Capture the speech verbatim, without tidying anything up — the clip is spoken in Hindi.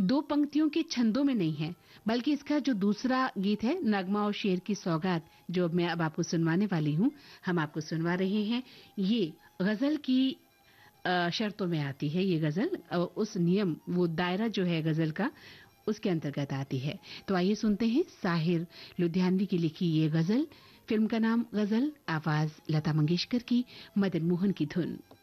दो पंक्तियों के छंदों में नहीं है, बल्कि इसका जो दूसरा गीत है, नगमा और शेर की सौगात, जो मैं अब आपको सुनवाने वाली हूँ, हम आपको सुनवा रहे हैं, ये गजल की अ, शर्तों में आती है। ये गजल अ, उस नियम, वो दायरा जो है गजल का, उसके अंतर्गत आती है। तो आइए सुनते हैं साहिर लुधियानवी की लिखी ये गजल। फिल्म का नाम गजल, आवाज लता मंगेशकर की, मदन मोहन की धुन।